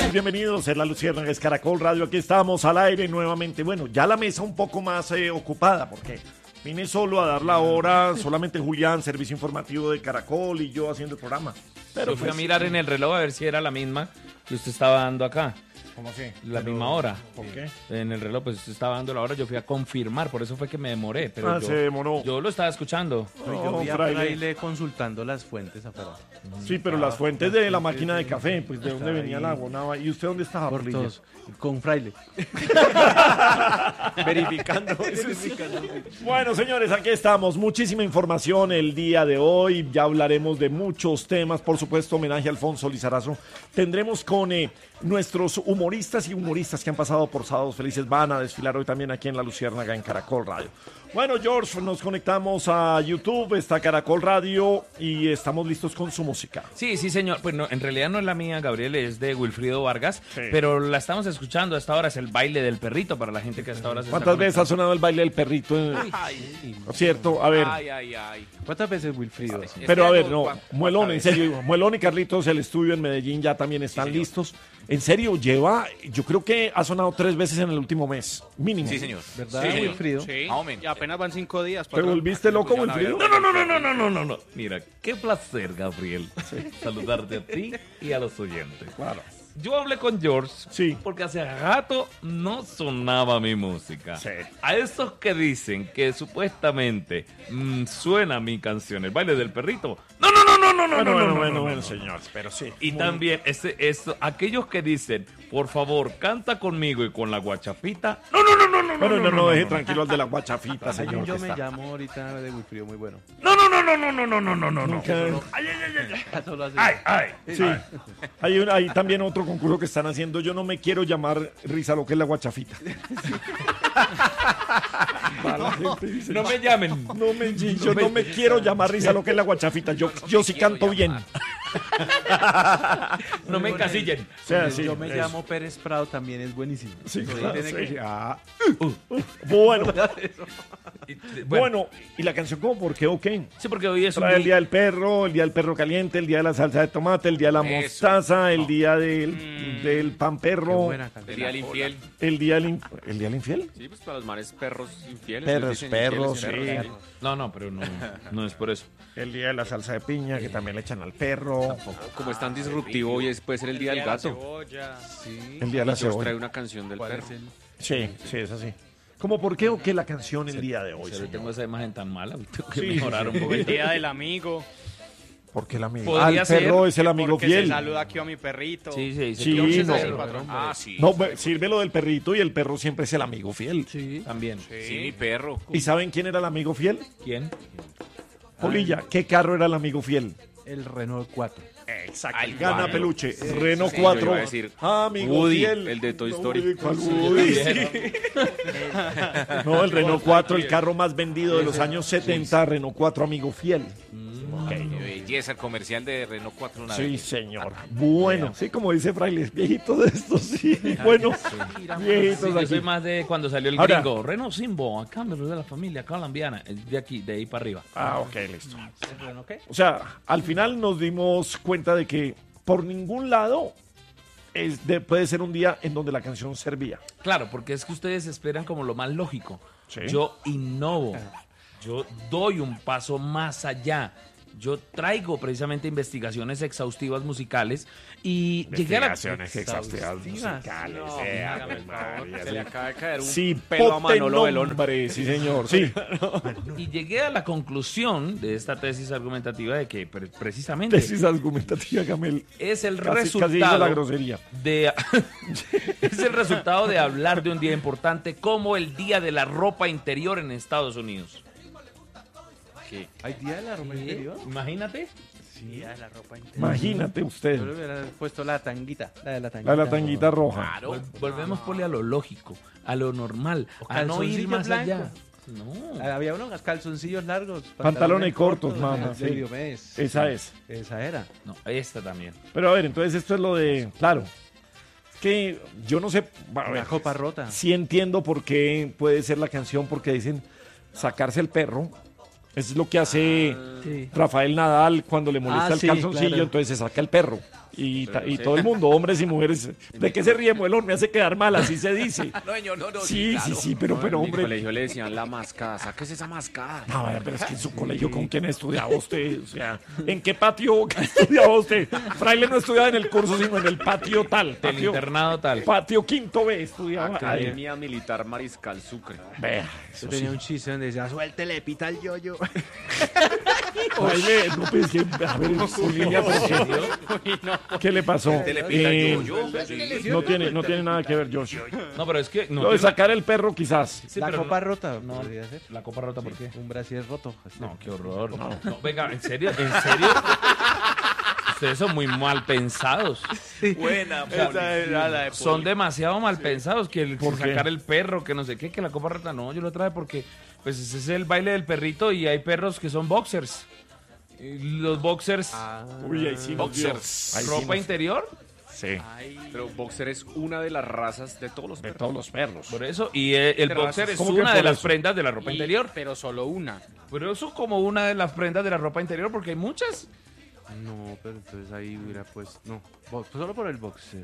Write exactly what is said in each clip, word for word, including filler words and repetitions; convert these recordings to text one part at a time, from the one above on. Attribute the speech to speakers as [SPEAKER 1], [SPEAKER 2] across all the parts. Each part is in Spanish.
[SPEAKER 1] noches, bienvenidos. Es La Luciérnaga, es Caracol Radio. Aquí estamos al aire nuevamente. Bueno, ya la mesa un poco más eh, ocupada porque vine solo a dar la hora. Solamente Julián, servicio informativo de Caracol, y yo haciendo el programa.
[SPEAKER 2] Pero yo fui pues, a mirar en el reloj a ver si era la misma que usted estaba dando acá.
[SPEAKER 1] ¿Cómo así?
[SPEAKER 2] La pero, misma hora.
[SPEAKER 1] ¿Por qué?
[SPEAKER 2] En el reloj, pues usted estaba dando la hora, yo fui a confirmar, por eso fue que me demoré. Pero
[SPEAKER 1] ah,
[SPEAKER 2] yo,
[SPEAKER 1] se demoró.
[SPEAKER 2] Yo lo estaba escuchando.
[SPEAKER 3] No, yo vi a Fraile consultando las fuentes afuera.
[SPEAKER 1] Sí, pero ah, las fuentes de la máquina de café, pues de dónde venía el agua. Nada. ¿Y usted dónde estaba,
[SPEAKER 3] por todos, con Fraile.
[SPEAKER 2] Verificando.
[SPEAKER 1] Bueno, señores, aquí estamos. Muchísima información el día de hoy. Ya hablaremos de muchos temas. Por supuesto, homenaje a Alfonso Lizarazo. Tendremos con eh, nuestros humoristas y humoristas que han pasado por Sábados Felices. Van a desfilar hoy también aquí en La Luciérnaga, en Caracol Radio. Bueno, George, nos conectamos a YouTube, está Caracol Radio y estamos listos con su música.
[SPEAKER 2] Sí, sí, señor. Pues no, en realidad no es la mía, Gabriel, es de Wilfrido Vargas,
[SPEAKER 1] sí.
[SPEAKER 2] Pero la estamos escuchando. Hasta ahora es el baile del perrito para la gente que hasta ahora se
[SPEAKER 1] ¿Cuántas veces ha sonado el baile del perrito?
[SPEAKER 2] Ay,
[SPEAKER 1] ¿Cierto? A ver.
[SPEAKER 2] Ay, ay, ay.
[SPEAKER 3] ¿Cuántas veces Wilfrido?
[SPEAKER 1] Pero a ver, no, Muelón, en serio, Muelón y Carlitos, el estudio en Medellín ya también están sí, listos. En serio, lleva, yo creo que ha sonado tres veces en el último mes, mínimo.
[SPEAKER 4] Sí, señor.
[SPEAKER 3] ¿Verdad,
[SPEAKER 4] sí,
[SPEAKER 3] Wilfrido?
[SPEAKER 4] Sí,
[SPEAKER 5] y apenas van cinco días.
[SPEAKER 1] ¿Te volviste loco, Wilfrido?
[SPEAKER 2] No, no, no, no, no, no, no, no, no. Mira, qué placer, Gabriel, sí. saludarte a ti y a los oyentes.
[SPEAKER 1] Claro.
[SPEAKER 2] Yo hablé con George
[SPEAKER 1] sí.
[SPEAKER 2] porque hace rato no sonaba mi música.
[SPEAKER 1] Sí.
[SPEAKER 2] A esos que dicen que supuestamente mmm, suena mi canción, el baile del perrito. No, no, no, no, no, no,
[SPEAKER 1] bueno,
[SPEAKER 2] no,
[SPEAKER 1] bueno,
[SPEAKER 2] no,
[SPEAKER 1] bueno,
[SPEAKER 2] no,
[SPEAKER 1] bueno,
[SPEAKER 2] no,
[SPEAKER 1] señor, pero sí.
[SPEAKER 2] Y muy... también ese, eso, aquellos que dicen, por favor, canta conmigo y con la guachafita. No, no, no, no, no.
[SPEAKER 1] Bueno, no, no, no, no deje
[SPEAKER 2] no,
[SPEAKER 1] tranquilo
[SPEAKER 2] no.
[SPEAKER 1] al de la guachafita, señor.
[SPEAKER 3] Yo me está. llamo ahorita de Wilfrido, muy bueno.
[SPEAKER 2] No, no, no, no, no, no, no, no, no, no, no.
[SPEAKER 1] Ay, ay, ay,
[SPEAKER 2] ay. Ay, ay.
[SPEAKER 1] Sí. Hay, un, hay también otro concurso que están haciendo. Yo no me quiero llamar Risa, lo que es la guachafita.
[SPEAKER 2] No, dice, no me llamen.
[SPEAKER 1] No me, yo no me quiero llamar Risa, lo que es la guachafita. Yo, yo sí canto bien.
[SPEAKER 2] No me encasillen.
[SPEAKER 1] O sea, sí,
[SPEAKER 3] yo me
[SPEAKER 1] eso.
[SPEAKER 3] llamo Pérez Prado, también es buenísimo.
[SPEAKER 1] Sí, claro, sí.
[SPEAKER 3] Que...
[SPEAKER 1] Ah. Uh, uh. Bueno. Bueno, ¿y la canción cómo? ¿Por qué o qué?
[SPEAKER 2] Sí, porque hoy es un
[SPEAKER 1] día... el día del perro, el día del perro caliente, el día de la salsa de tomate, el día de la Eso. mostaza, el día del, mm. del pan perro,
[SPEAKER 4] el día del infiel.
[SPEAKER 1] El día del, in... ¿El día del infiel?
[SPEAKER 4] Sí, pues para los mares perros infieles.
[SPEAKER 1] Perros, perros, sí.
[SPEAKER 4] Perros.
[SPEAKER 2] No, no, pero no, no es por eso.
[SPEAKER 1] El día de la salsa de piña, que también le echan al perro.
[SPEAKER 4] Tampoco. Como es tan disruptivo, hoy puede ser el día del gato.
[SPEAKER 1] Sí. El día de la cebolla.
[SPEAKER 4] trae una canción del perro.
[SPEAKER 1] Sí, sí, es así. ¿Cómo por qué o qué la canción el día de hoy?
[SPEAKER 2] Yo tengo esa imagen tan mala, tengo que
[SPEAKER 5] sí,
[SPEAKER 2] mejorar un poco.
[SPEAKER 5] El día del amigo.
[SPEAKER 1] ¿Por qué el amigo? Ah, el perro es el amigo
[SPEAKER 5] porque
[SPEAKER 1] fiel.
[SPEAKER 5] Se saluda aquí a mi perrito.
[SPEAKER 2] Sí, sí,
[SPEAKER 1] sí. sí no,
[SPEAKER 5] ah, sí.
[SPEAKER 1] No, sirve lo del perrito y el perro siempre es el amigo fiel.
[SPEAKER 2] Sí, también.
[SPEAKER 4] Sí, sí mi perro.
[SPEAKER 1] ¿Y saben quién era el amigo fiel?
[SPEAKER 2] ¿Quién?
[SPEAKER 1] Polilla, ¿qué carro era el amigo fiel?
[SPEAKER 3] El Renault cuatro.
[SPEAKER 1] Exacto. Ay, gana bueno. Peluche. Sí, Renault sí, cuatro.
[SPEAKER 4] Decir,
[SPEAKER 1] amigo
[SPEAKER 4] Woody,
[SPEAKER 1] fiel.
[SPEAKER 4] El de Toy Story.
[SPEAKER 1] ¿Cuál Woody? Sí. No, el Renault cuatro, el carro más vendido de los años setenta. Renault cuatro, amigo fiel.
[SPEAKER 4] Mm, okay. Qué belleza el comercial de Renault cuatro. Una
[SPEAKER 1] sí,
[SPEAKER 4] vez.
[SPEAKER 1] señor. Bueno, sí, como dice Fraile, viejito de estos, sí. Bueno, sí. viejitos
[SPEAKER 2] sí,
[SPEAKER 1] aquí.
[SPEAKER 2] Yo soy más de cuando salió el
[SPEAKER 1] Ahora,
[SPEAKER 2] gringo. Renault Simbo, acá me de la familia colombiana. De aquí, de ahí para arriba.
[SPEAKER 1] Ah, ok, listo. O sea, al final nos dimos cuenta de que por ningún lado es de, puede ser un día en donde la canción servía.
[SPEAKER 2] Claro, porque es que ustedes esperan como lo más lógico.
[SPEAKER 1] ¿Sí?
[SPEAKER 2] Yo innovo, yo doy un paso más allá. Yo traigo precisamente investigaciones exhaustivas musicales y llegué a la...
[SPEAKER 1] Investigaciones exhaustivas musicales.
[SPEAKER 4] No, sea, María, se le acaba de caer un
[SPEAKER 1] sí,
[SPEAKER 4] pelo a Manolo Belón.
[SPEAKER 1] Sí, señor, sí.
[SPEAKER 2] Y llegué a la conclusión de esta tesis argumentativa de que pre- precisamente...
[SPEAKER 1] Tesis argumentativa, Camel.
[SPEAKER 2] Es el
[SPEAKER 1] casi,
[SPEAKER 2] resultado...
[SPEAKER 1] Casi la grosería.
[SPEAKER 2] De, es el resultado de hablar de un día importante como el Día de la Ropa Interior en Estados Unidos.
[SPEAKER 3] ¿Qué? ¿Hay día de la ropa
[SPEAKER 2] ¿Sí?
[SPEAKER 3] interior?
[SPEAKER 2] Imagínate.
[SPEAKER 3] Sí, día de la ropa interior.
[SPEAKER 1] Imagínate usted.
[SPEAKER 3] Yo le hubiera puesto la tanguita. La de la tanguita,
[SPEAKER 1] la de la tanguita roja.
[SPEAKER 2] Claro. Vol- volvemos, Poli, a lo lógico, a lo normal, a no ir más
[SPEAKER 3] blanco.
[SPEAKER 2] allá. No.
[SPEAKER 3] Había unos calzoncillos largos.
[SPEAKER 1] Pantalones, pantalones cortos,
[SPEAKER 3] cortos
[SPEAKER 1] mamá.
[SPEAKER 3] de
[SPEAKER 1] Sí.
[SPEAKER 3] Diomedes.
[SPEAKER 1] Esa es.
[SPEAKER 3] Esa era.
[SPEAKER 2] No, esta también.
[SPEAKER 1] Pero a ver, entonces esto es lo de... Claro. Es que yo no sé... A ver,
[SPEAKER 3] una copa rota.
[SPEAKER 1] Sí entiendo por qué puede ser la canción, porque dicen sacarse el perro. Eso es lo que hace
[SPEAKER 2] ah, sí.
[SPEAKER 1] Rafael Nadal cuando le molesta
[SPEAKER 3] ah,
[SPEAKER 1] el
[SPEAKER 3] sí,
[SPEAKER 1] calzoncillo,
[SPEAKER 3] claro.
[SPEAKER 1] entonces se saca el perro. Y, ta- y todo el mundo, hombres y mujeres. ¿De qué se ríe, Muelón? Me hace quedar mal, así se dice.
[SPEAKER 4] No, señor, no, no.
[SPEAKER 1] Sí, sí, sí, pero,
[SPEAKER 6] No,
[SPEAKER 1] pero
[SPEAKER 6] en mi
[SPEAKER 1] hombre.
[SPEAKER 6] colegio le decían la mascada. Sáquese esa mascada.
[SPEAKER 1] No, a ver, pero es que en su colegio, ¿con quién estudiaba usted? O sea, ¿en qué patio estudiaba usted? Fraile no estudiaba en el curso, sino en el patio tal.
[SPEAKER 2] Del
[SPEAKER 1] Patio,
[SPEAKER 2] internado tal.
[SPEAKER 1] patio quinto B estudiaba. Ahí.
[SPEAKER 6] Academia Militar Mariscal Sucre.
[SPEAKER 1] Vea,
[SPEAKER 3] Yo
[SPEAKER 1] eso
[SPEAKER 3] tenía
[SPEAKER 1] sí.
[SPEAKER 3] un chiste donde decía, suéltele, pita el yoyo.
[SPEAKER 1] Fraile, no pensé, a ver, Julián, ¿pero qué? ¿Qué le pasó?
[SPEAKER 4] Te le pita
[SPEAKER 1] Eh,
[SPEAKER 4] el yo-yo.
[SPEAKER 1] no tiene, no tiene nada que ver, Josh.
[SPEAKER 2] No, pero es que... No,
[SPEAKER 1] Lo de
[SPEAKER 2] tiene-
[SPEAKER 1] sacar el perro, quizás.
[SPEAKER 2] Sí,
[SPEAKER 3] la
[SPEAKER 2] pero
[SPEAKER 3] copa
[SPEAKER 2] no-
[SPEAKER 3] rota,
[SPEAKER 2] no.
[SPEAKER 3] podría ser.
[SPEAKER 2] ¿La copa rota por qué?
[SPEAKER 3] Un brasier roto. así.
[SPEAKER 2] No, qué horror. No, venga, ¿en serio? ¿En serio? Ustedes son muy mal pensados.
[SPEAKER 4] Buena,
[SPEAKER 3] Esa era la de
[SPEAKER 2] Son
[SPEAKER 3] Poli.
[SPEAKER 2] demasiado mal pensados que el
[SPEAKER 1] ¿Por qué?
[SPEAKER 2] sacar el perro, que no sé qué, que la copa rota. No, yo lo traje porque pues ese es el baile del perrito y hay perros que son boxers. Y los boxers,
[SPEAKER 1] Uy, ahí sí nos dio.
[SPEAKER 4] Boxers.
[SPEAKER 1] Ahí sí
[SPEAKER 2] ropa
[SPEAKER 1] nos-
[SPEAKER 2] interior,
[SPEAKER 1] Sí,
[SPEAKER 6] Pero boxer es una de las razas de todos los
[SPEAKER 1] de
[SPEAKER 6] perros.
[SPEAKER 1] todos los perros.
[SPEAKER 2] por eso. Y eh, el
[SPEAKER 4] Pero
[SPEAKER 2] boxer es
[SPEAKER 1] ¿cómo que
[SPEAKER 2] una de
[SPEAKER 1] por
[SPEAKER 2] las
[SPEAKER 1] eso?
[SPEAKER 2] prendas de la ropa
[SPEAKER 5] Y-
[SPEAKER 2] interior.
[SPEAKER 5] Pero solo una.
[SPEAKER 2] Pero eso como una de las prendas de la ropa interior porque hay muchas.
[SPEAKER 3] No, pero entonces ahí hubiera pues... No, bo- solo por el boxer.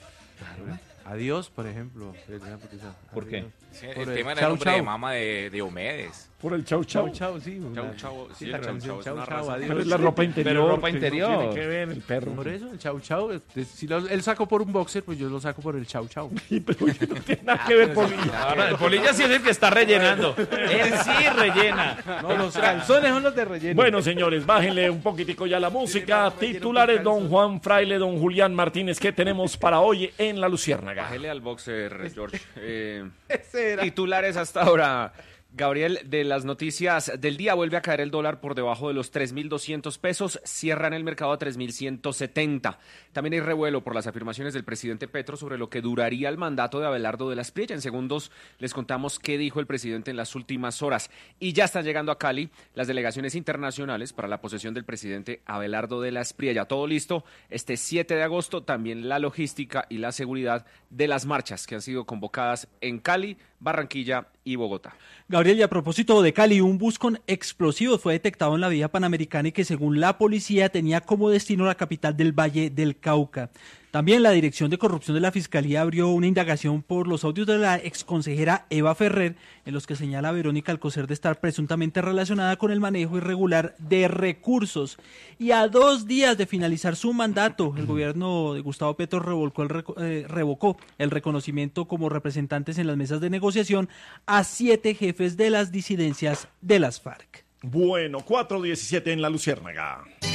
[SPEAKER 3] Adiós, por ejemplo.
[SPEAKER 2] ¿Por qué?
[SPEAKER 3] Adiós.
[SPEAKER 4] Sí,
[SPEAKER 3] Por
[SPEAKER 4] el
[SPEAKER 3] el
[SPEAKER 4] tema era el
[SPEAKER 3] chau,
[SPEAKER 4] nombre de
[SPEAKER 3] chau.
[SPEAKER 4] mama de, de Omedes.
[SPEAKER 1] Por el chau chau.
[SPEAKER 3] Chau, chau, sí.
[SPEAKER 6] Chau,
[SPEAKER 3] una-
[SPEAKER 6] chau,
[SPEAKER 3] Sí,
[SPEAKER 6] sí,
[SPEAKER 3] la
[SPEAKER 6] el chau,
[SPEAKER 3] canción
[SPEAKER 6] chau es
[SPEAKER 3] chau,
[SPEAKER 6] una
[SPEAKER 3] chau,
[SPEAKER 6] raza.
[SPEAKER 3] adiós.
[SPEAKER 1] Pero es la ropa interior.
[SPEAKER 2] Pero ropa
[SPEAKER 1] que no
[SPEAKER 2] interior.
[SPEAKER 1] tiene que ver el perro.
[SPEAKER 3] Por eso, el chau chau. eh, Si lo- él sacó por un boxer, pues yo lo saco por el chau chau.
[SPEAKER 1] Sí, pero ya no tiene nada que ver con
[SPEAKER 2] Ahora, el polilla sí es el que está rellenando. Él sí rellena.
[SPEAKER 3] No, los calzones son los de relleno.
[SPEAKER 1] Bueno, señores, bájenle un poquitico ya la música. Titulares, don Juan Fraile, don Julián Martínez, ¿qué tenemos para hoy en La Luciérnaga?
[SPEAKER 6] Bájele al boxer, George. Eh,
[SPEAKER 3] Ese era.
[SPEAKER 6] titulares hasta ahora. Gabriel, de las noticias del día, vuelve a caer el dólar por debajo de los tres mil doscientos pesos, cierra en el mercado a tres mil ciento setenta. También hay revuelo por las afirmaciones del presidente Petro sobre lo que duraría el mandato de Abelardo de la Espriella. En segundos les contamos qué dijo el presidente en las últimas horas. Y ya están llegando a Cali las delegaciones internacionales para la posesión del presidente Abelardo de la Espriella. Todo listo este siete de agosto, también la logística y la seguridad de las marchas que han sido convocadas en Cali, Barranquilla y Bogotá.
[SPEAKER 7] Gabriel, y a propósito de Cali, un bus con explosivos fue detectado en la vía panamericana y que según la policía tenía como destino la capital del Valle del Cauca. También la Dirección de Corrupción de la Fiscalía abrió una indagación por los audios de la exconsejera Eva Ferrer, en los que señala a Verónica Alcocer de estar presuntamente relacionada con el manejo irregular de recursos. Y a dos días de finalizar su mandato, el gobierno de Gustavo Petro revolcó el reco- eh, revocó el reconocimiento como representantes en las mesas de negociación a siete jefes de las disidencias de las FARC.
[SPEAKER 1] Bueno, cuatro diecisiete en La Luciérnaga.